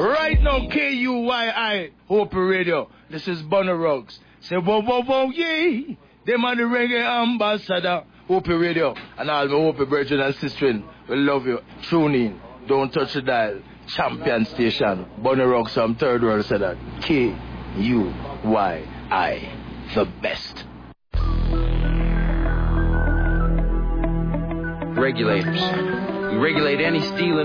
Right now, KUYI, Hope Radio. This is Bonner Ruggs. Say, whoa, whoa, whoa, yay. Them are the reggae ambassador, Hope Radio. And all my Hope brethren and sisters, we love you. Tune in. Don't touch the dial. Champion station. Bonner Ruggs from Third World said that. KUYI, the best. Regulators. We regulate any stealing.